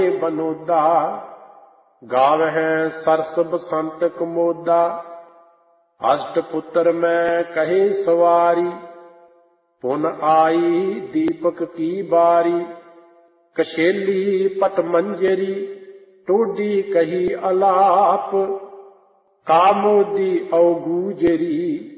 ਬਨੋਦਾ ਗਾਵਹਿ ਸਰਸ ਬਸੰਤ ਕਮੋਦਾ। ਅਸ਼ਟ ਪੁੱਤਰ ਮੈਂ ਕਹੇ ਸਵਾਰੀ ਪੁਨ ਆਈ ਦੀਪਕ ਕੀ ਬਾਰੀ। ਕਸ਼ੇਲੀ ਪਟ ਮੰਜਰੀ ਟੋਡੀ ਕਹੀ ਅਲਾਪ ਕਾਮੋਦੀ ਔ ਗੂਜਰੀ।